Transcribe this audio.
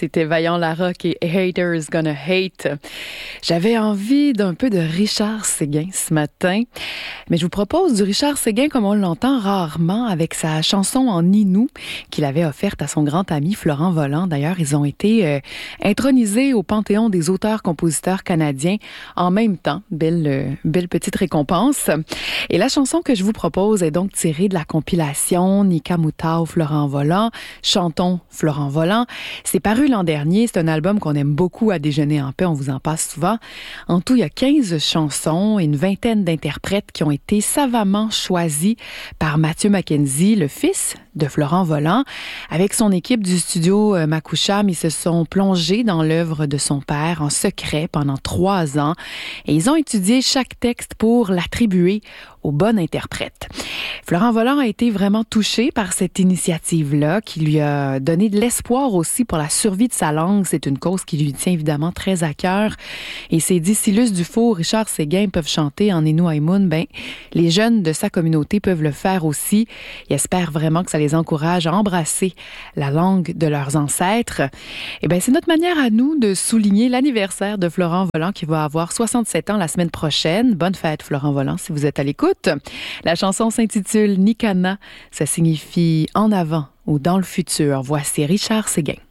c'était Vaillant Larocque et Haters Gonna Hate. J'avais envie d'un peu de Richard Séguin ce matin, mais je vous propose du Richard Séguin comme on l'entend rarement avec sa chanson en Inou qu'il avait offerte à son grand ami Florent Volant. D'ailleurs, ils ont été intronisés au Panthéon des auteurs-compositeurs canadiens en même temps. Belle petite récompense. Et la chanson que je vous propose est donc tirée de la compilation Nika Moutao Florent Volant, Chantons Florent Volant. C'est paru l'an dernier. C'est un album qu'on aime beaucoup à Déjeuner en paix. On vous en passe souvent. En tout, il y a 15 chansons et une vingtaine d'interprètes qui ont été savamment choisis par Mathieu Mackenzie, le fils de Florent Volant. Avec son équipe du studio Makoucham, ils se sont plongés dans l'œuvre de son père en secret pendant 3 ans et ils ont étudié chaque texte pour l'attribuer au bon interprète. Florent Volant a été vraiment touché par cette initiative-là qui lui a donné de l'espoir aussi pour la survie de sa langue. C'est une cause qui lui tient évidemment très à cœur. Et s'est dit, si Luce Dufault, Richard Séguin peuvent chanter en Innu Aïmoun, les jeunes de sa communauté peuvent le faire aussi. Il espère vraiment que ça les encourage à embrasser la langue de leurs ancêtres. Et c'est notre manière à nous de souligner l'anniversaire de Florent Volant qui va avoir 67 ans la semaine prochaine. Bonne fête, Florent Volant, si vous êtes à l'écoute. La chanson s'intitule Nikana. Ça signifie en avant ou dans le futur. Voici Richard Séguin.